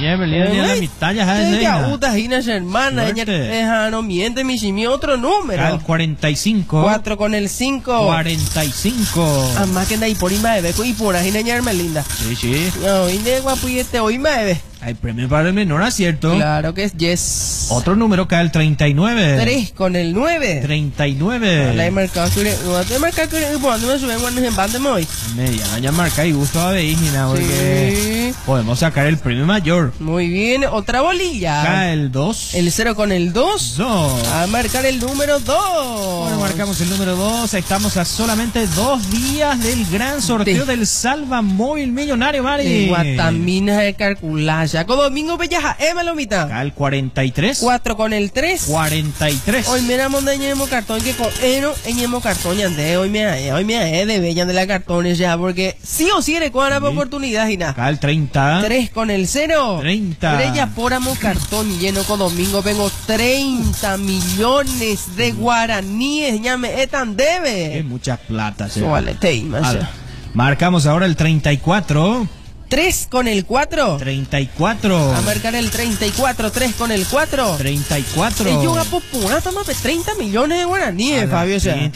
Ella pelea en la mitad ya es ya uta hina hermana, ella no miente mi otro número. Al 45. 4 con el 5. 45. Más que ahí por ima de beco y por ahí niña Hermelinda. Sí. No, y de guapuyete hoy me Hay premio para el menor acierto. Claro que es yes. Otro número cae el 39. 3 con el 9. 39. La he marcado que no marca que cuando me suben cuando en bande hoy. Ya marca y gusto a Veígina porque podemos sacar el premio mayor. Muy bien, otra bolilla. Cae el 2. El 0 con el 2. 2. A marcar el número 2. Bueno, marcamos el número 2. Estamos a solamente 2 días del gran sorteo del Salva Móvil Millonario, Mari. De Guatamina de calcular. Ya con Domingo Bellaja, lo mitad. Al 43. 4 con el 3. 43. Hoy me damos de ñemo cartón que con eno ñemo cartón ya de hoy me de bella de la cartones ya porque sí o sí eres con la oportunidad y nada. Al 30. 3 con el 0. 30. Estrella Póramo cartón lleno con Domingo vengo 30 millones de guaraníes ñame etan debe. Es mucha plata, vale, marcamos ahora el 34. 3 con el 4. 34. A marcar el 34. 3 con el 4. 34. El yoga popular toma 30 millones de guaraníes, Fabio.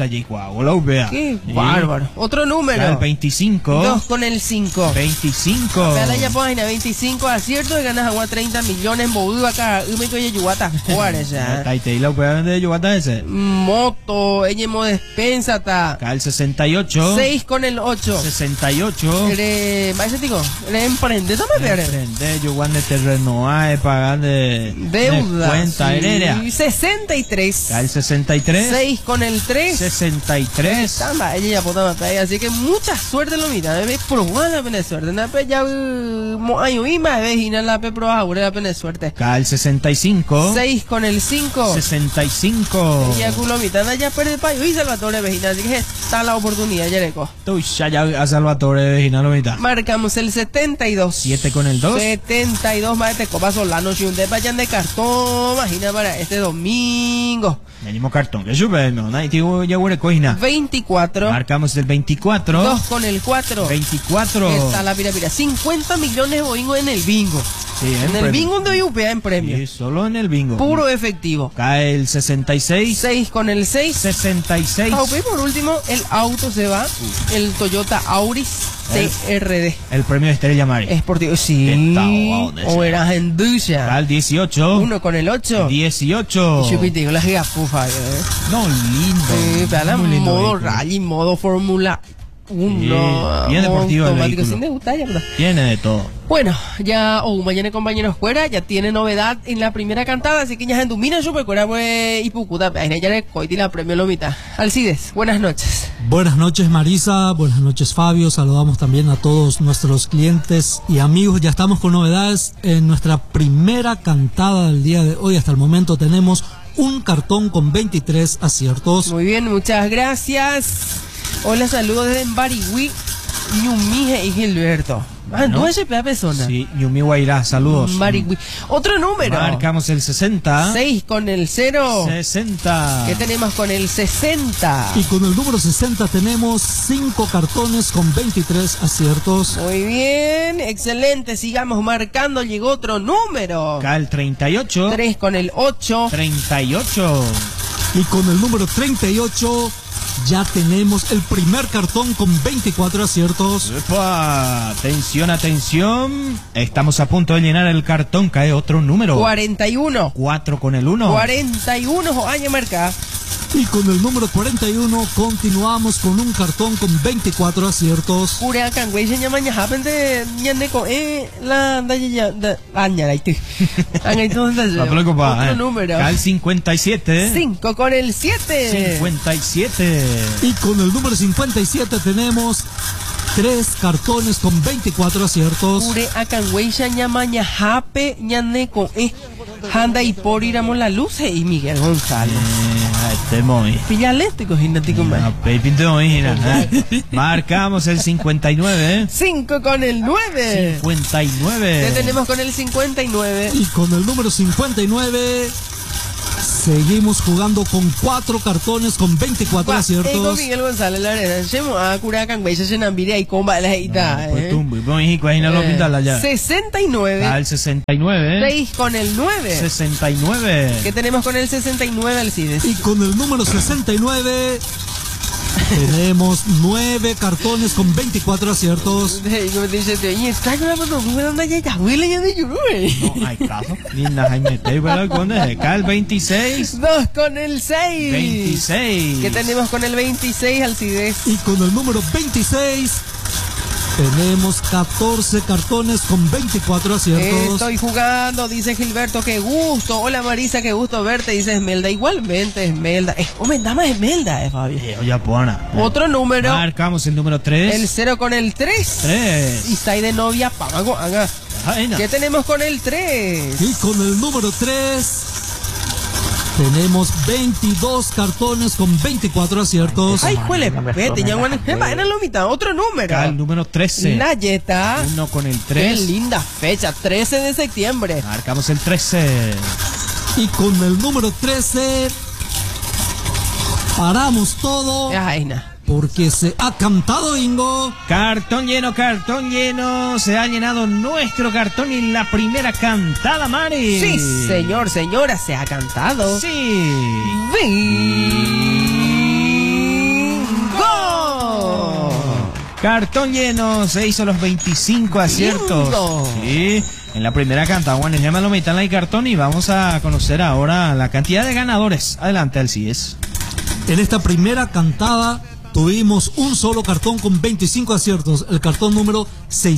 Qué bárbaro. Otro número. El 25. 2 con el 5. 25. Veala ya página 25 acierto y ganas agua 30 millones boludo acá. Me coye yuata. Juárez ya. ¿Y la puede vender yuata ese? Moto, ella mo despensa ta. Acá el 68. 6 con el 8. 68. Maese digo. Le emprende, ¿no me emprende? Yo cuando te renovae pagar de deuda. Cuenta aérea. 63. El 63. 6 con el 3. 63. Tamba, ella ya puede matar. Así que mucha suerte lo mira. Debe probar la pena de suerte. Na pe ya ayo y más vez y na la pe probar la pena de suerte. El 65. 6 con el 5. 65. Ella culo mitad ya pierde payo y Salvatore Vejina. Así que está la oportunidad, Yereco. Tú ya a Salvatore Vejina lo mitad. Marcamos el 72. 7 con el 2. 72 más de copa solano y un de vayan de cartón. Imagina para este domingo. Venimos cartón. Que sube, no, ya huele coina. 24. Marcamos el 24. 2 con el 4. 24. Está la pira. 50 millones de boingos en el bingo. Sí, en el bingo de UPA en premio. Sí, solo en el bingo. Puro efectivo. Cae el 66. 6 con el 6. 66. Y por último, el auto se va. El Toyota Auris CRD. El premio de Estrella Mari. Esportivo, sí. O eras en Ducha. Al 18. 1 con el 8. 18. Y yo que te digo la gigafufa. No, lindo. Para muy lindo modo rally, modo Fórmula 1. Bien deportivo el vehículo. Sin degustar, tiene de todo. Bueno, ya mañana compañeros fuera, ya tiene novedad en la primera cantada, así que ya en domina yo pues y pucuta, ya le coiti la premio lo mitad. Alcides, buenas noches. Buenas noches Marisa, buenas noches Fabio, saludamos también a todos nuestros clientes y amigos, ya estamos con novedades en nuestra primera cantada del día de hoy, hasta el momento tenemos un cartón con 23 aciertos. Muy bien, muchas gracias. Hola, saludos desde Barigüí, Ñumije y Gilberto. No es esa persona. Sí, Yumi Guairá, saludos. Barigüí. Otro número. Marcamos el 60. 6 con el 0. 60. ¿Qué tenemos con el 60? Y con el número 60 tenemos 5 cartones con 23 aciertos. Muy bien, excelente. Sigamos marcando. Llegó otro número. Acá el 38. 3 con el 8. 38. Y con el número 38 ya tenemos el primer cartón con 24 aciertos. ¡Epa! Atención, atención. Estamos a punto de llenar el cartón. Cae otro número. 41. 4 con el 1. 41. Año marca. Y con el número 41 continuamos con un cartón con 24 aciertos. Pura cangüey se llama ñajapente ñaneco la añaraite. No te preocupes. Otro número. Al 57. 5 con el 7. 57. Y con el número 57 tenemos 3 cartones con 24 aciertos. Pure acangüey se llama ñajape ñaneco Handa y por iramos la luz y Miguel González. Este muy. Píllale, te cogiste con más. Marcamos el 59. 5 con el 9. 59. ¿Qué tenemos con el 59? Y con el número 59, Seguimos jugando con 4 cartones con 24 aciertos. Miguel González la arena. Chemo a Curacan, Beisa, Senambiria y Comba la Heita. 69. Al 69. 6 con el 9. 69. ¿Qué tenemos con el 69, Alcides? Y con el número 69 tenemos 9 cartones con 24 aciertos. No hay caso. Linda Jaime Taylor con el 26. 2 con el 6. 26. ¿Qué tenemos con el 26, Alcides? Y con el número 26 tenemos 14 cartones con 24 aciertos. Estoy jugando, dice Gilberto, qué gusto. Hola Marisa, qué gusto verte, dice Esmelda. Igualmente, Esmelda. Dame Esmelda, Fabio. Ya pona. Otro número. Marcamos el número 3. El 0 con el 3. 3. Y está ahí de novia, Pamago, haga. ¿Qué tenemos con el 3? Y con el número 3 tenemos 22 cartones con 24 aciertos. Ay, juele, pete, ya bueno, en la mitad, otro número. El número 13. Nayeta. 1 con el 3. Qué linda fecha, 13 de septiembre. Marcamos el 13. Y con el número 13 paramos todo. Ay, na. Porque se ha cantado bingo. Cartón lleno, cartón lleno. Se ha llenado nuestro cartón y la primera cantada, Mari. Sí, señor, señora, se ha cantado. Sí. ¡Bingo! Cartón lleno, se hizo los 25 aciertos. ¡Bingo! Sí. En la primera cantada, bueno, ya me lo metan el cartón y vamos a conocer ahora la cantidad de ganadores. Adelante, Alcides. En esta primera cantada tuvimos un solo cartón con 25 aciertos, el cartón número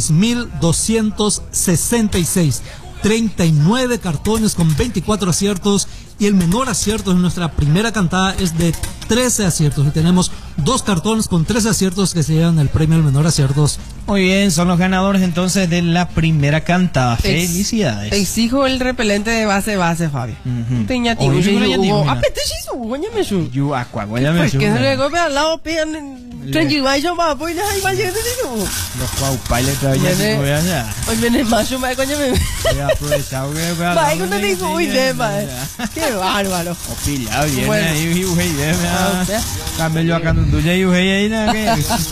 6266. 39 cartones con 24 aciertos y el menor acierto en nuestra primera cantada es de 13 aciertos y tenemos 2 cartones con 13 aciertos que se llevan el premio al menor aciertos. Muy bien, son los ganadores entonces de la primera cantada. Felicidades. Te exijo el repelente de base, Fabio. Tenía tigo, porque luego ve al lado, pegan tranquilo, va, pues nada, y va llegando los guaupailes todavía no vean ya. Hoy viene macho, va, coño, me aprovechado que vea. Va, y cuando te digo, uy, qué bárbaro. O pilla, viene ahí, ujey, cambio yo acá en tuya y ujey ahí, nada que.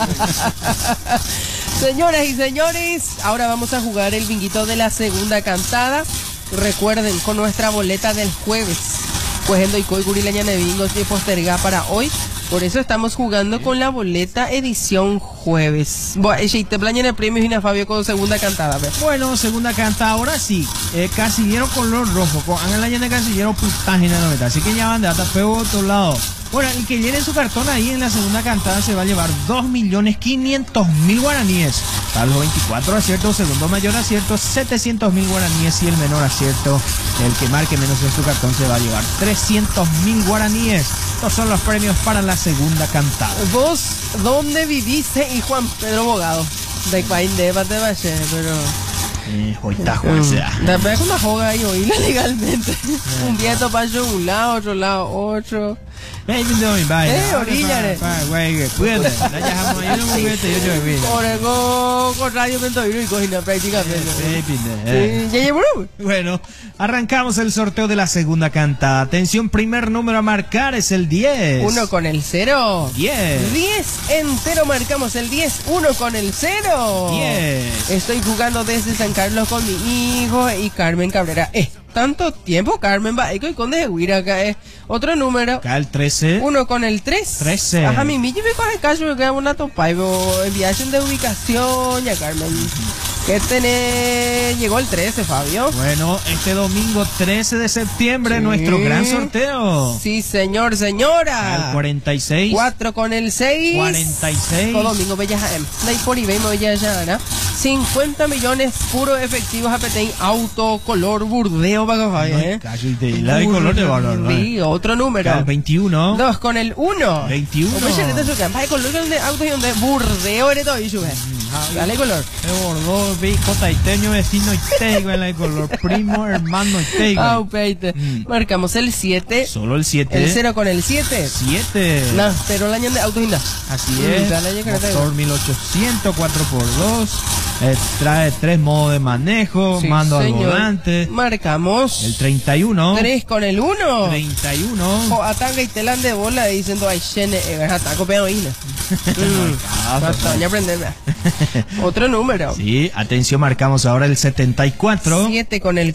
Señoras y señores, ahora vamos a jugar el binguito de la segunda cantada. Recuerden, con nuestra boleta del jueves, pues el Doicoy Gurilaña de bingo se posterga para hoy. Por eso estamos jugando con la boleta edición jueves. Bueno, te planean el premio Gina Fabio con segunda cantada. Bueno, segunda cantada, ahora sí. Casillero color rojo. Con Ángel Allende Casillero página 90. Así que ya van de hasta feo otro lado. Bueno, el que llene su cartón ahí en la segunda cantada se va a llevar 2.500.000 guaraníes. Para los 24 aciertos, segundo mayor acierto, 700.000 guaraníes y el menor acierto, el que marque menos en su cartón se va a llevar 300.000 guaraníes. Estos son los premios para la segunda cantada. ¿Vos dónde viviste? Y Juan Pedro Bogado. De Paín de Bate Valle, pero... Hoita jueza. La verdad es una joga ahí, oíla legalmente. Un día topayo un lado, otro lado, otro. Orilla, güey, cuídate. Ya dejamos ahí un juguete, yo vi. Con radio Pentovino y cogina prácticamente. Bueno, arrancamos el sorteo de la segunda cantada. Atención, primer número a marcar es el 10. 1 con el 0. 10. 10 entero marcamos el 10. 1 con el 0. 10. Estoy jugando desde San Carlos con mi hijo y Carmen Cabrera. Tanto tiempo, Carmen, va, y Conde de Huira acá, otro número. Acá el 13. 1 con el 3. 13. Ajá, mi me coge caso, me queda una topa, y enviación de ubicación, ya, Carmen. ¿Qué tenés? Llegó el 13, Fabio. Bueno, este domingo 13 de septiembre, nuestro gran sorteo. Sí, señor, señora. El 46. 4 con el 6. 46. Todo domingo, bella, por eBay, bella, ya, 50 millones puro efectivos a Petén, auto, color, burdeo, para Fabio, la de color de valor, ¿no? Sí, otro número. El 21. 2 con el 1. 21. Vaya color de auto y donde burdeo eres todo y sube. Dale color. Bordó, cotaiteño, vecino y teigo en la de color. Primo, hermano y teigo. Marcamos el 7. Solo el 7. El 0 con el 7. 7. No, pero el año de auto. Así es. Motor 1800, 4x2. Trae 3 modos de manejo, Sí, mando al señor. volante. Marcamos. El 31. 3 con el 1. 31. O ataca y telan de bola diciendo ay shene, ataco pero ina. Aprender. Otro número. Sí, atención, marcamos ahora el 74. 7 con el